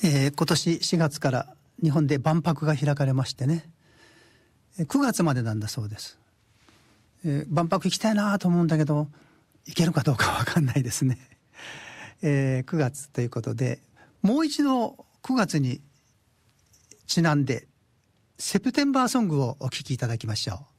今年4月から日本で万博が開かれましてね、9月までなんだそうです。万博行きたいなと思うんだけど行けるかどうか分かんないですね。9月ということで、もう一度9月にちなんでセプテンバーソングをお聴きいただきましょう。